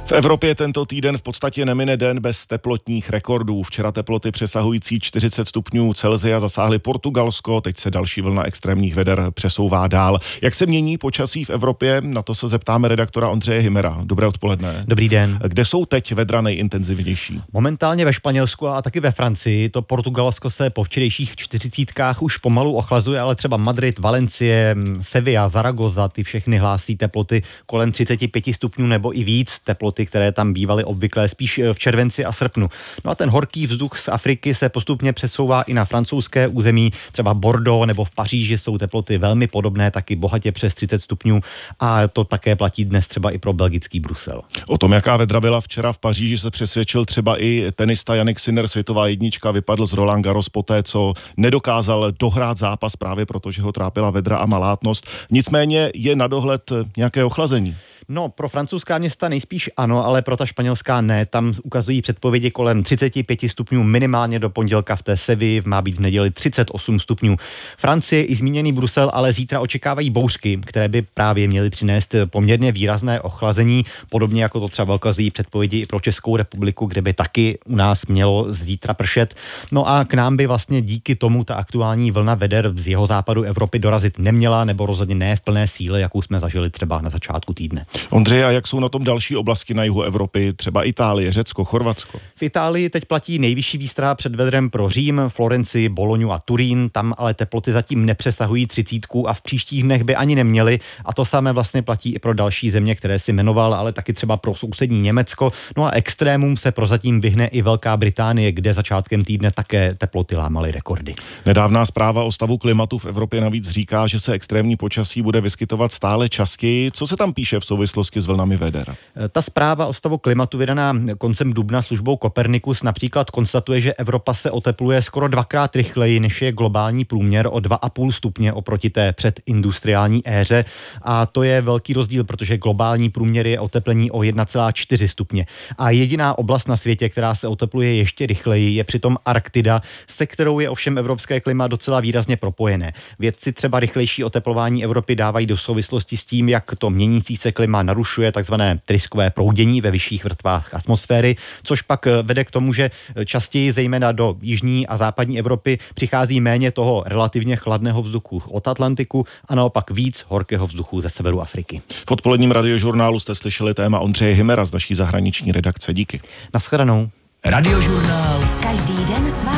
V Evropě tento týden v podstatě nemine den bez teplotních rekordů. Včera teploty přesahující 40 stupňů Celsia zasáhly Portugalsko, teď se další vlna extrémních veder přesouvá dál. Jak se mění počasí v Evropě? Na to se zeptáme redaktora Ondřeje Himera. Dobré odpoledne. Dobrý den. Kde jsou teď vedra nejintenzivnější? Momentálně ve Španělsku a taky ve Francii. To Portugalsko se po včerejších 40kách už pomalu ochlazuje, ale třeba Madrid, Valencie, Sevilla, Zaragoza, ty všechny hlásí teploty kolem 35 stupňů nebo i víc. Teploty, které tam bývaly obvyklé spíš v červenci a srpnu. No a ten horký vzduch z Afriky se postupně přesouvá i na francouzské území, třeba Bordeaux nebo v Paříži jsou teploty velmi podobné, taky bohatě přes 30 stupňů a to také platí dnes třeba i pro belgický Brusel. O tom, jaká vedra byla včera v Paříži, se přesvědčil třeba i tenista Jannik Sinner, světová jednička, vypadl z Roland Garros poté, co nedokázal dohrát zápas právě protože ho trápila vedra a malátnost. Nicméně je na dohled nějaké ochlazení. No, pro francouzská města nejspíš ano, ale pro ta španělská ne. Tam ukazují předpovědi kolem 35 stupňů minimálně do pondělka. V té Sevilli má být v neděli 38 stupňů. Francie i zmíněný Brusel ale zítra očekávají bouřky, které by právě měly přinést poměrně výrazné ochlazení, podobně jako to třeba ukazují předpovědi i pro Českou republiku, kde by taky u nás mělo zítra pršet. No a k nám by vlastně díky tomu ta aktuální vlna veder z jihozápadu Evropy dorazit neměla, nebo rozhodně ne v plné síle, jakou jsme zažili třeba na začátku týdne. Ondřej, a jak jsou na tom další oblasti na jihu Evropy, třeba Itálie, Řecko, Chorvatsko? V Itálii teď platí nejvyšší výstraha před vedrem pro Řím, Florenci, Bolognu a Turín, tam ale teploty zatím nepřesahují 30 a v příštích dnech by ani neměly a to samé vlastně platí i pro další země, které si jmenoval, ale taky třeba pro sousední Německo. No a extrémům se prozatím vyhne i Velká Británie, kde začátkem týdne také teploty lámaly rekordy. Nedávná zpráva o stavu klimatu v Evropě navíc říká, že se extrémní počasí bude vyskytovat stále častěji. Co se tam píše v souvislosti s vlnami veder? Ta zpráva o stavu klimatu vydaná koncem dubna službou Copernicus například konstatuje, že Evropa se otepluje skoro 2krát rychleji, než je globální průměr o 2,5 stupně oproti té předindustriální éře. A to je velký rozdíl, protože globální průměr je oteplení o 1,4 stupně. A jediná oblast na světě, která se otepluje ještě rychleji, je přitom Arktida, se kterou je ovšem evropské klima docela výrazně propojené. Vědci třeba rychlejší oteplování Evropy dávají do souvislosti s tím, jak to měnící se klima narušuje takzvané tryskové proudění ve vyšších vrstvách atmosféry, což pak vede k tomu, že častěji zejména do jižní a západní Evropy přichází méně toho relativně chladného vzduchu od Atlantiku a naopak víc horkého vzduchu ze severu Afriky. V odpoledním radiožurnálu jste slyšeli téma Ondřeje Himera z naší zahraniční redakce. Díky. Naschledanou. Radiožurnál. Každý den s vámi.